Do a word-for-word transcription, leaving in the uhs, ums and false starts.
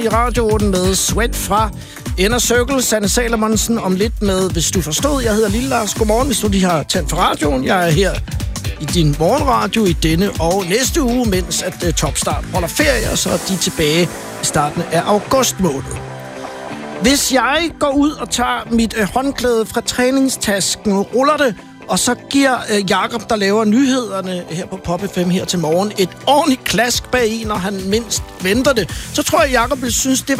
i radioen med Sweat fra Inner Circle. Sanne Salomonsen om lidt med Hvis du forstod. Jeg hedder Lille Lars. Godmorgen, hvis du lige har tændt for radioen. Jeg er her i din morgenradio i denne og næste uge, mens at uh, Topstart holder ferie, og så er de tilbage i starten af august måned. Hvis jeg går ud og tager mit uh, håndklæde fra træningstasken, ruller det, og så giver uh, Jakob, der laver nyhederne her på Pop F M her til morgen, et ordentligt klask bag i, når han mindst venter det, så tror jeg, Jakob vil synes, det